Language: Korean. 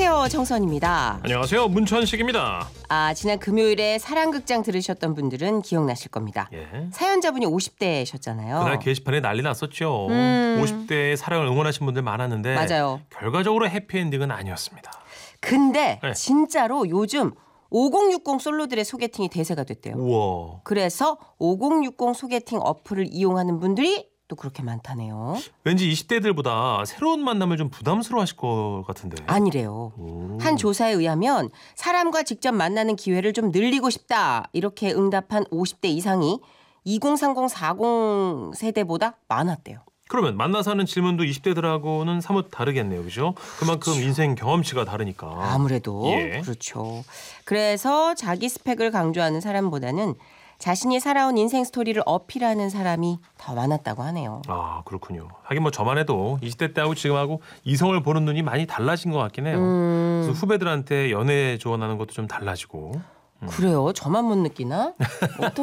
안녕하세요. 정선입니다. 안녕하세요. 문천식입니다. 지난 금요일에 사랑극장 들으셨던 분들은 기억나실 겁니다. 예. 사연자분이 50대셨잖아요. 그날 게시판에 난리 났었죠. 50대의 사랑을 응원하신 분들 많았는데 맞아요. 결과적으로 해피엔딩은 아니었습니다. 근데 네. 진짜로 요즘 5060 솔로들의 소개팅이 대세가 됐대요. 우와. 그래서 5060 소개팅 어플을 이용하는 분들이 또 그렇게 많다네요. 왠지 20대들보다 새로운 만남을 좀 부담스러워하실 것 같은데. 아니래요. 오. 한 조사에 의하면 사람과 직접 만나는 기회를 좀 늘리고 싶다 이렇게 응답한 50대 이상이 2030, 40 세대보다 많았대요. 그러면 만나서 하는 질문도 20대들하고는 사뭇 다르겠네요. 그죠? 그만큼 인생 경험치가 다르니까. 아무래도 예. 그렇죠. 그래서 자기 스펙을 강조하는 사람보다는 자신이 살아온 인생 스토리를 어필하는 사람이 더 많았다고 하네요. 아, 그렇군요. 하긴 뭐 저만 해도 20대 때하고 지금하고 이성을 보는 눈이 많이 달라진 것 같긴 해요. 그래서 후배들한테 연애 조언하는 것도 좀 달라지고. 그래요? 저만 못 느끼나? 어떤